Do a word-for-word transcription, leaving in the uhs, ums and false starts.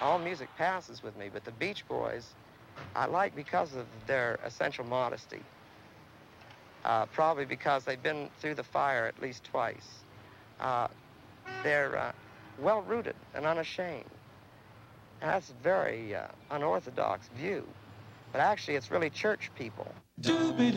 all music passes with me, but the Beach Boys I like because of their essential modesty. Uh, probably because they've been through the fire at least twice. Uh, they're uh, well-rooted and unashamed. And that's a very uh, unorthodox view. But actually, it's really church people.